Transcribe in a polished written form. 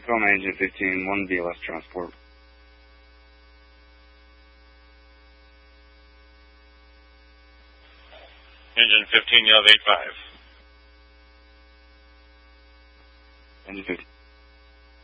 Tacoma Engine 15, 1 BLS transport. Engine 15, Yellow 85. Engine 15.